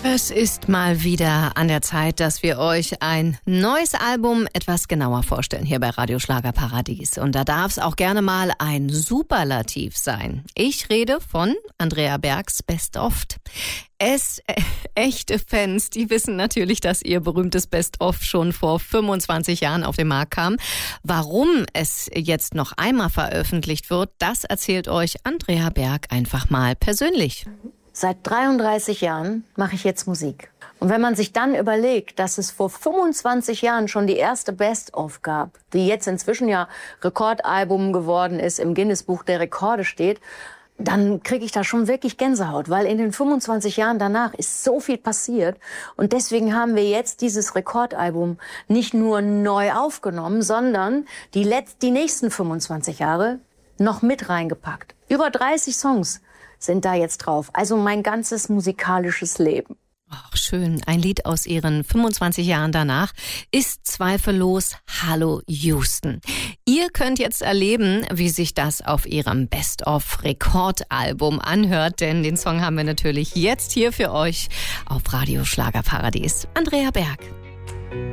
Es ist mal wieder an der Zeit, dass wir euch ein neues Album etwas genauer vorstellen hier bei Radio Schlagerparadies. Und da darf es auch gerne mal ein Superlativ sein. Ich rede von Andrea Bergs Best of. Echte Fans, die wissen natürlich, dass ihr berühmtes Best of schon vor 25 Jahren auf den Markt kam. Warum es jetzt noch einmal veröffentlicht wird, das erzählt euch Andrea Berg einfach mal persönlich. Seit 33 Jahren mache ich jetzt Musik. Und wenn man sich dann überlegt, dass es vor 25 Jahren schon die erste Best-of gab, die jetzt inzwischen ja Rekordalbum geworden ist, im Guinness-Buch der Rekorde steht, dann kriege ich da schon wirklich Gänsehaut, weil in den 25 Jahren danach ist so viel passiert. Und deswegen haben wir jetzt dieses Rekordalbum nicht nur neu aufgenommen, sondern die nächsten 25 Jahre noch mit reingepackt. Über 30 Songs sind da jetzt drauf. Also mein ganzes musikalisches Leben. Ach, schön. Ein Lied aus ihren 25 Jahren danach ist zweifellos Hallo Houston. Ihr könnt jetzt erleben, wie sich das auf ihrem Best-of-Rekordalbum anhört, denn den Song haben wir natürlich jetzt hier für euch auf Radio Schlagerparadies. Andrea Berg.